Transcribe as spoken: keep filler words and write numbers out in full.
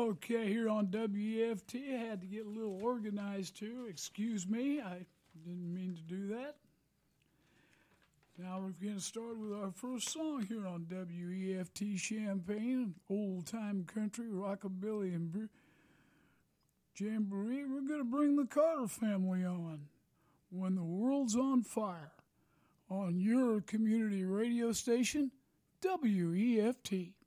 Okay, here on W E F T, I had to get a little organized too. Excuse me, I didn't mean to do that. Now we're going to start with our first song here on W E F T Champaign, old-time country, rockabilly, and br- jamboree. We're going to bring the Carter family on. When the World's on Fire, on your community radio station, W E F T.